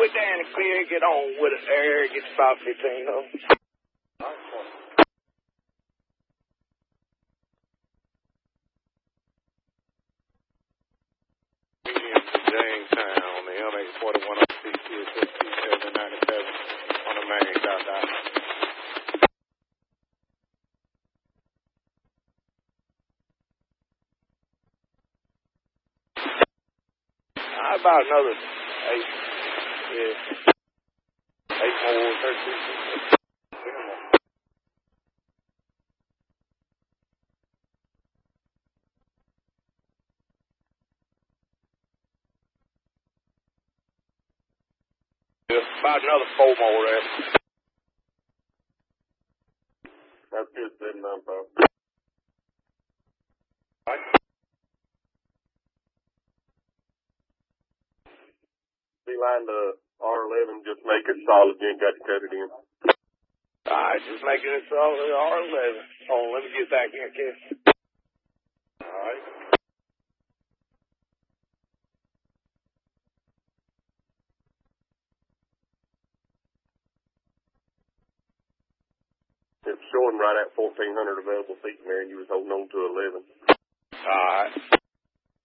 with Danny Clear, get on with it there, gets about 15 of them. Jamestown, the MH41 on CC 5797 on the main dot. About another 8. Yeah. 8 more, 13. About another 4 more there. That's good, 795. Line to R11, just make it solid, you ain't got to cut it in. Alright, just making it solid R11. Oh, let me get back in, kid. Alright. It's showing right at 1,400 available seats in there, and you was holding on to 11. Alright.